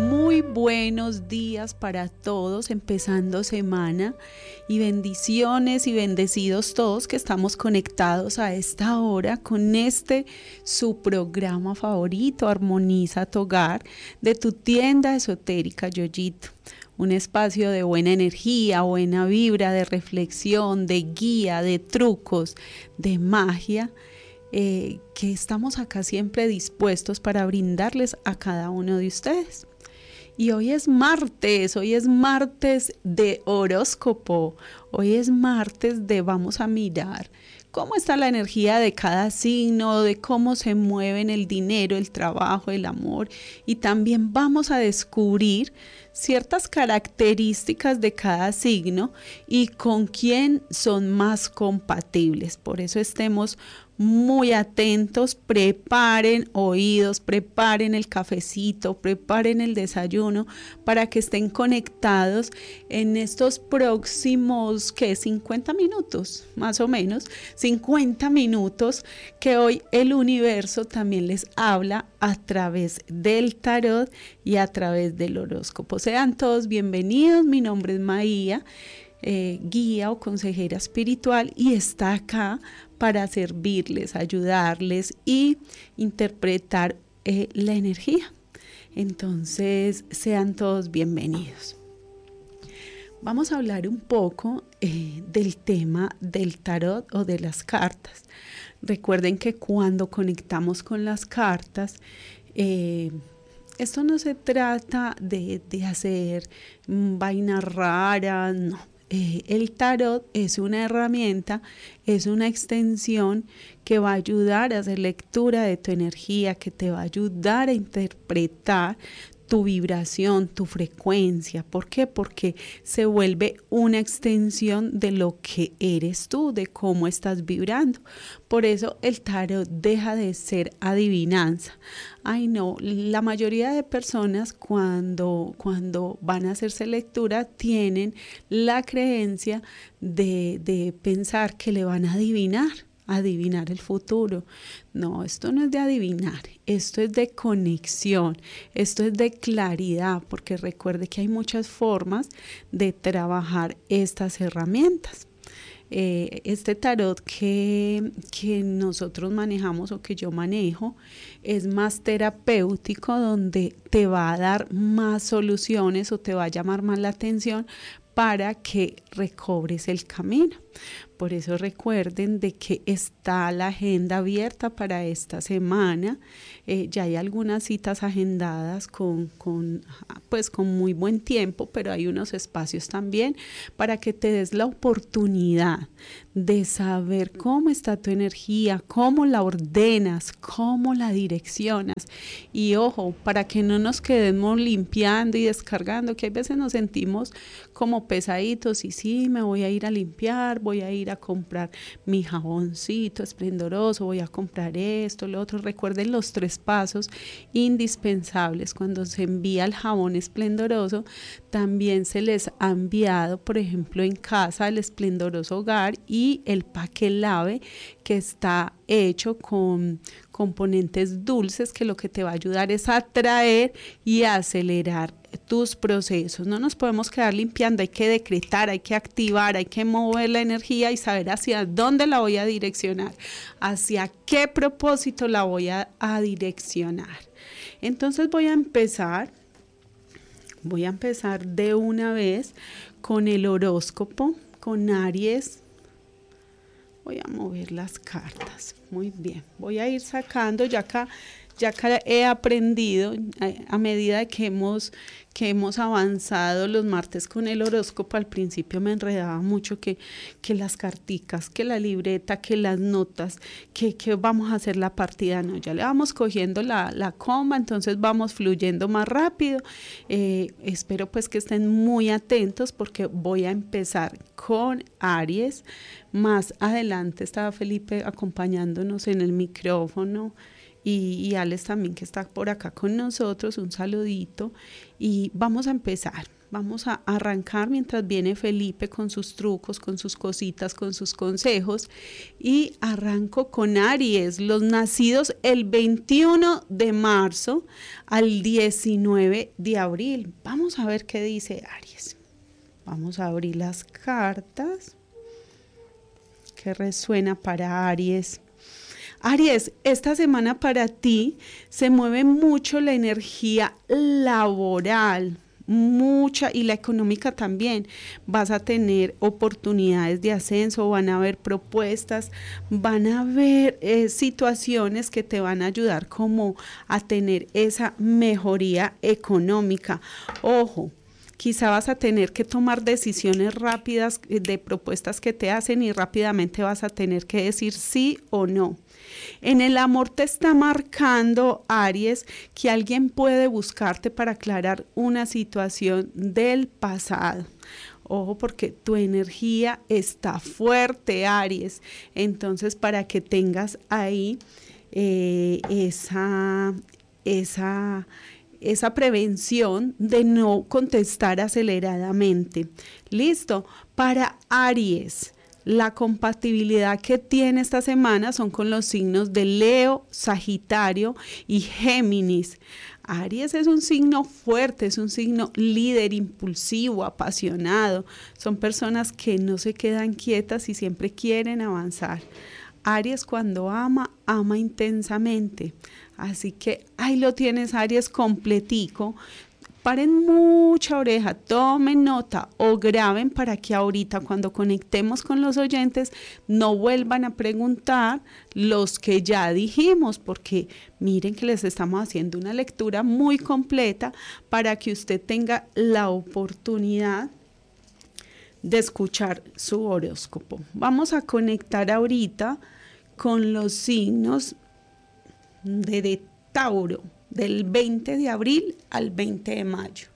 Muy buenos días para todos, empezando semana, y bendiciones y bendecidos todos que estamos conectados a esta hora con su programa favorito, Armoniza tu Hogar, de tu tienda esotérica Yoyito. Un espacio de buena energía, buena vibra, de reflexión, de guía, de trucos, de magia, que estamos acá siempre dispuestos para brindarles a cada uno de ustedes. Y hoy es martes de horóscopo, hoy es martes de vamos a mirar cómo está la energía de cada signo, de cómo se mueven el dinero, el trabajo, el amor, y también vamos a descubrir ciertas características de cada signo y con quién son más compatibles. Por eso estemos muy atentos, preparen oídos, preparen el cafecito, preparen el desayuno para que estén conectados en estos próximos, 50 minutos, más o menos, 50 minutos que hoy el universo también les habla a través del tarot y a través del horóscopo. Sean todos bienvenidos, mi nombre es Maía, guía o consejera espiritual, y está acá para servirles, ayudarles y interpretar la energía. Entonces, sean todos bienvenidos. Vamos a hablar un poco del tema del tarot o de las cartas. Recuerden que cuando conectamos con las cartas, esto no se trata de hacer vainas raras, no. El tarot es una herramienta, es una extensión que va a ayudar a hacer lectura de tu energía, que te va a ayudar a interpretar tu vibración, tu frecuencia. ¿Por qué? Porque se vuelve una extensión de lo que eres tú, de cómo estás vibrando. Por eso el tarot deja de ser adivinanza. Ay no, la mayoría de personas cuando van a hacerse lectura tienen la creencia de pensar que le van a adivinar el futuro. No, esto no es de adivinar, esto es de conexión, esto es de claridad, porque recuerde que hay muchas formas de trabajar estas herramientas. Este tarot que nosotros manejamos o que yo manejo es más terapéutico, donde te va a dar más soluciones o te va a llamar más la atención para que recobres el camino. Por eso recuerden de que está la agenda abierta para esta semana. Ya hay algunas citas agendadas con muy buen tiempo, pero hay unos espacios también para que te des la oportunidad de saber cómo está tu energía, cómo la ordenas, cómo la direccionas. Y ojo, para que no nos quedemos limpiando y descargando, que a veces nos sentimos como pesaditos y sí, me voy a ir a limpiar, voy a ir a comprar mi jaboncito esplendoroso, voy a comprar esto, lo otro. Recuerden los 3 pasos indispensables. Cuando se envía el jabón esplendoroso, también se les ha enviado, por ejemplo, en casa, el esplendoroso hogar y el paque lave, que está hecho con componentes dulces, que lo que te va a ayudar es a atraer y a acelerar tus procesos. No nos podemos quedar limpiando, hay que decretar, hay que activar, hay que mover la energía y saber hacia dónde la voy a direccionar, hacia qué propósito la voy a direccionar. Entonces voy a empezar de una vez con el horóscopo, con Aries. Voy a mover las cartas. Muy bien. Voy a ir sacando, ya acá he aprendido a medida que hemos avanzado los martes con el horóscopo. Al principio me enredaba mucho que las carticas, que la libreta, que las notas, que vamos a hacer la partida. No, ya le vamos cogiendo la coma, entonces vamos fluyendo más rápido. Espero pues que estén muy atentos porque voy a empezar con Aries. Más adelante estaba Felipe acompañándonos en el micrófono. y Alex también que está por acá con nosotros, un saludito y vamos a empezar. Vamos a arrancar mientras viene Felipe con sus trucos, con sus cositas, con sus consejos. Y arranco con Aries, los nacidos el 21 de marzo al 19 de abril. Vamos a ver qué dice Aries. Vamos a abrir las cartas. ¿Qué resuena para Aries? Aries, esta semana para ti se mueve mucho la energía laboral. Mucha, y la económica también. Vas a tener oportunidades de ascenso, van a haber propuestas, van a haber situaciones que te van a ayudar como a tener esa mejoría económica. Ojo, quizá vas a tener que tomar decisiones rápidas de propuestas que te hacen y rápidamente vas a tener que decir sí o no. En el amor te está marcando, Aries, que alguien puede buscarte para aclarar una situación del pasado. Ojo, porque tu energía está fuerte, Aries. Entonces, para que tengas ahí esa prevención de no contestar aceleradamente. Listo. Para Aries, la compatibilidad que tiene esta semana son con los signos de Leo, Sagitario y Géminis. Aries es un signo fuerte, es un signo líder, impulsivo, apasionado. Son personas que no se quedan quietas y siempre quieren avanzar. Aries cuando ama, ama intensamente. Así que ahí lo tienes, Aries, completico. Paren mucha oreja, tomen nota o graben para que ahorita cuando conectemos con los oyentes no vuelvan a preguntar los que ya dijimos, porque miren que les estamos haciendo una lectura muy completa para que usted tenga la oportunidad de escuchar su horóscopo. Vamos a conectar ahorita con los signos de Tauro, del 20 de abril al 20 de mayo.